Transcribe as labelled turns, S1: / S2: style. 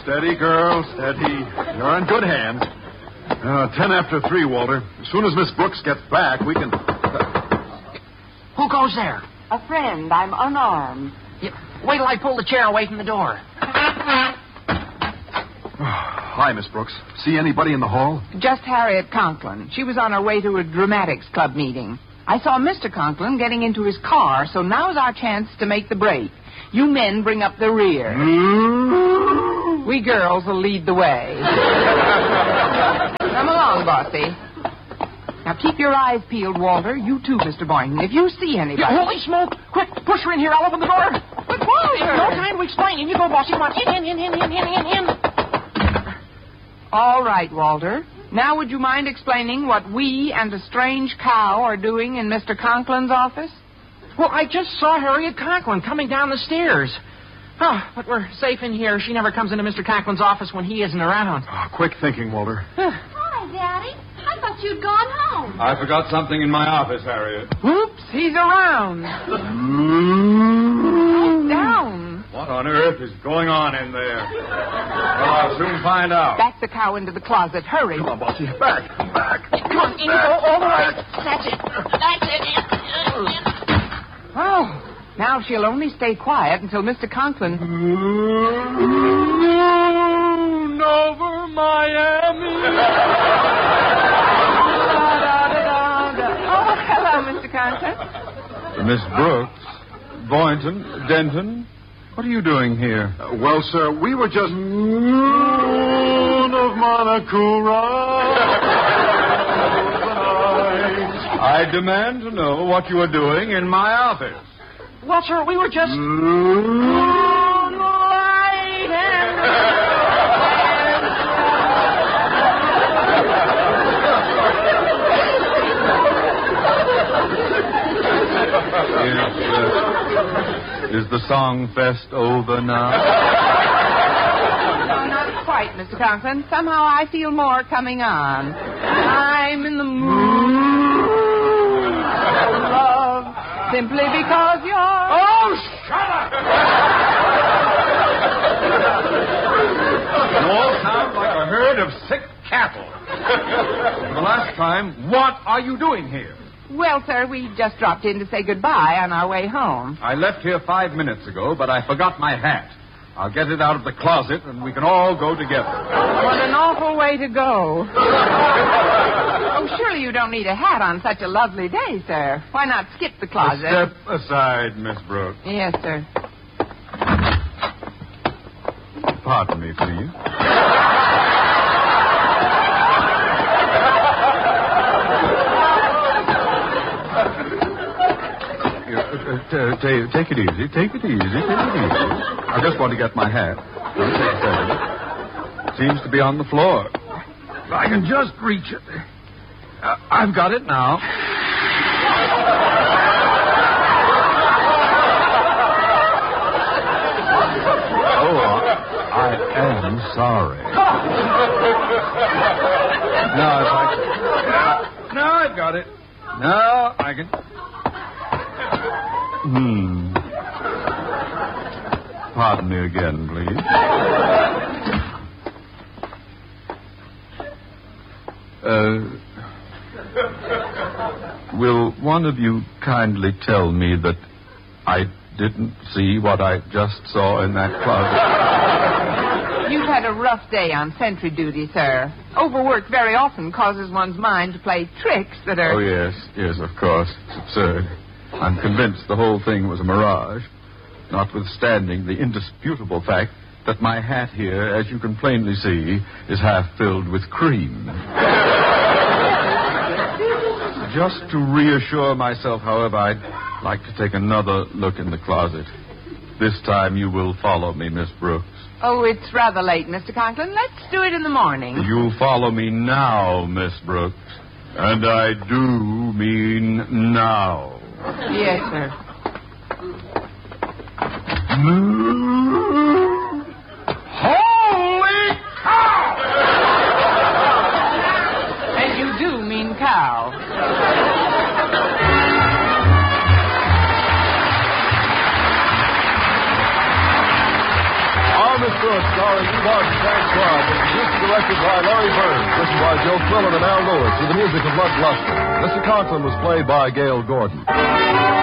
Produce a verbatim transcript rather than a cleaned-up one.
S1: Steady, girl, steady. You're in good hands. Uh, ten after three, Walter. As soon as Miss Brooks gets back, we can...
S2: Who goes there?
S3: A friend. I'm unarmed.
S2: Yeah, wait till I pull the chair away from the door.
S1: Hi, Miss Brooks. See anybody in the hall?
S3: Just Harriet Conklin. She was on her way to a dramatics club meeting. I saw Mister Conklin getting into his car, so now's our chance to make the break. You men bring up the rear. Mm-hmm. We girls will lead the way. Come along, Bossy. Now, keep your eyes peeled, Walter. You too, Mister Boynton. If you see anybody...
S2: Yeah, holy smoke! Quick, push her in here. I'll open the door.
S3: But, Walter!
S2: No time to explain. In you go, bossy. Come on. In, in, in, in, in, in, in.
S3: All right, Walter. Now, would you mind explaining what we and a strange cow are doing in Mister Conklin's office?
S2: Well, I just saw Harriet Conklin coming down the stairs. Oh, but we're safe in here. She never comes into Mister Conklin's office when he isn't around.
S1: Oh, quick thinking, Walter.
S4: Hi, Daddy. I thought you'd gone home.
S5: I forgot something in my office, Harriet.
S3: Whoops, he's around.
S1: Mm-hmm.
S3: Down.
S5: What on earth is going on in there? Well, I'll soon find out.
S3: Back the cow into the closet. Hurry.
S1: Come on, Bossy. Back. Back.
S2: Come on, in you go. All the way. That's it. That's it.
S3: Oh, now she'll only stay quiet until Mister Conklin...
S5: Moon over Miami.
S3: Oh, hello, Mister Conklin.
S5: Miss Brooks, Boynton, Denton, what are you doing here?
S1: Uh, well, sir, we were just... Moon of Manacura.
S5: I demand to know what you are doing in my office.
S2: Well, sir, we were just...
S3: Moonlight and...
S5: Is, uh, is the song fest over now?
S3: No, not quite, Mister Conklin. Somehow I feel more coming on. I'm in the mood for love simply because you're...
S2: Oh, shut up!
S5: You all sound like a herd of sick cattle. The last time, what are you doing here?
S3: Well, sir, we just dropped in to say goodbye on our way home.
S5: I left here five minutes ago, but I forgot my hat. I'll get it out of the closet, and we can all go together.
S3: What an awful way to go. Oh, surely you don't need a hat on such a lovely day, sir. Why not skip the closet?
S5: Step aside, Miss Brooks.
S3: Yes, sir.
S5: Pardon me, please. Uh, t- t- take it easy. Take it easy. Take it easy. I just want to get my hat. Seems to be on the floor. If I can just reach it. Uh, I've got it now. Oh, I am sorry. No, if I can... No, I've got it. No, I can... Hmm. Pardon me again, please. Uh, will one of you kindly tell me that I didn't see what I just saw in that closet?
S3: You've had a rough day on sentry duty, sir. Overwork very often causes one's mind to play tricks that are...
S5: Oh, yes. Yes, of course. It's absurd. I'm convinced the whole thing was a mirage, notwithstanding the indisputable fact that my hat here, as you can plainly see, is half filled with cream. Just to reassure myself, however, I'd like to take another look in the closet. This time you will follow me, Miss Brooks.
S3: Oh, it's rather late, Mister Conklin. Let's do it in the morning.
S5: You follow me now, Miss Brooks. And I do mean now.
S3: Yes, sir.
S5: Holy cow!
S3: And you do mean cow.
S1: Our Miss
S6: Stewart, starring Eve Arden and Frank Clark, was produced and directed by Larry Burns, written by Joe Quillen and Al Lewis, with the music of Bud Bluster. Mister Conklin was played by Gail Gordon.